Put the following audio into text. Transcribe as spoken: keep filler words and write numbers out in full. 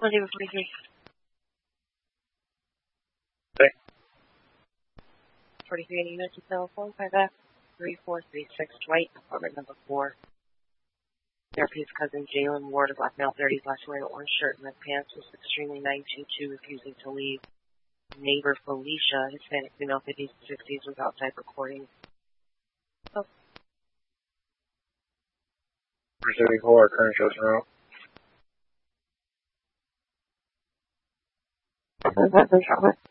Monday with forty-three. Okay. forty-three and Unity telephone, five F three four three six, Dwight, apartment number four. Therapy's cousin Jalen Ward, a black male, thirties, last wearing an orange shirt and red pants, was extremely nine two two, refusing to leave. Neighbor Felicia, Hispanic female, fifties to sixties, was outside recording. Oh. thirty-four, current shows around. Is that the Charlotte?